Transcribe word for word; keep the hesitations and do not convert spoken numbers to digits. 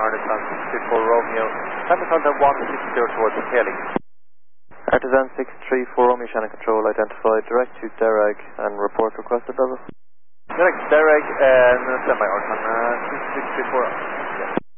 Artisan six three four Romeo. Time to contact one six zero towards the tailing. Artisan six three four Romeo, Shannon Control, identified direct to Derag and report requested level. Direct Derag and semi Artisan uh, six three four. Yeah.